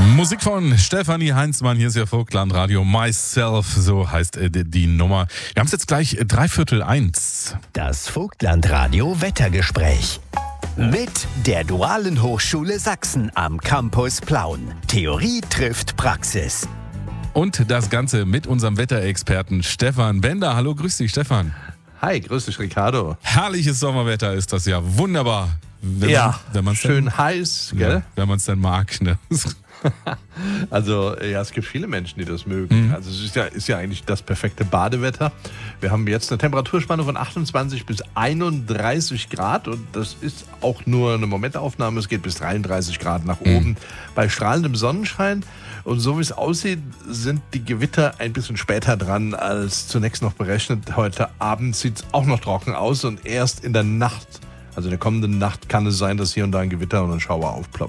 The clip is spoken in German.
Musik von Stefanie Heinzmann, hier ist ja Vogtland Radio, Myself, so heißt die Nummer. Wir haben es jetzt gleich 1:15. Das Vogtland Radio Wettergespräch. Mit der Dualen Hochschule Sachsen am Campus Plauen. Theorie trifft Praxis. Und das Ganze mit unserem Wetterexperten Stefan Bender. Hallo, grüß dich, Stefan. Hi, grüß dich, Ricardo. Herrliches Sommerwetter ist das ja, wunderbar. Wenn man's schön dann, heiß, gell? ja, wenn man es dann mag. Ne? Also, ja, es gibt viele Menschen, die das mögen. Also, es ist ja eigentlich das perfekte Badewetter. Wir haben jetzt eine Temperaturspanne von 28 bis 31 Grad und das ist auch nur eine Momentaufnahme. Es geht bis 33 Grad nach oben bei strahlendem Sonnenschein. Und so wie es aussieht, sind die Gewitter ein bisschen später dran als zunächst noch berechnet. Heute Abend sieht es auch noch trocken aus und erst in der Nacht, also in der kommenden Nacht, kann es sein, dass hier und da ein Gewitter und ein Schauer aufploppt.